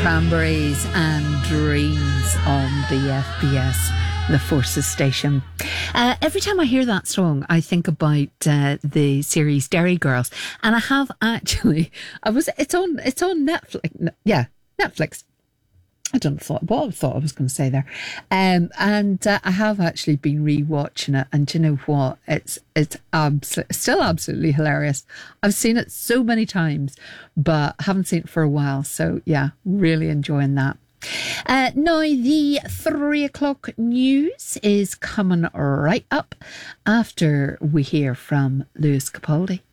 Cranberries and Dreams on the FBS, the Forces station. Every time I hear that song, I think about the series Derry Girls, and I have actually. It's on Netflix. Yeah, Netflix. I don't know what I thought I was going to say there. And I have actually been rewatching it, and do you know what? It's still absolutely hilarious. I've seen it so many times, but haven't seen it for a while. So yeah, really enjoying that. Now the 3 o'clock news is coming right up after we hear from Lewis Capaldi.